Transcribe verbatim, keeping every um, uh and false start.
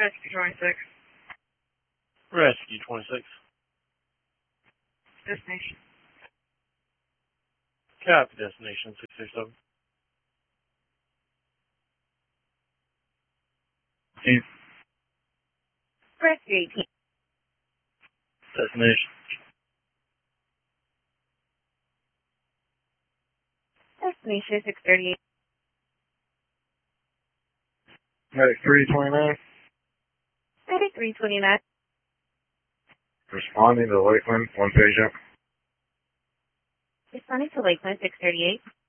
Rescue twenty-six. Rescue twenty-six. Destination. Copy, destination six six seven. Eight. Rescue eighteen. Destination. Destination six thirty-eight. Medic three twenty-nine. Medic three twenty-nine. Responding to Lakeland, one page up. Responding to Lakeland six thirty-eight.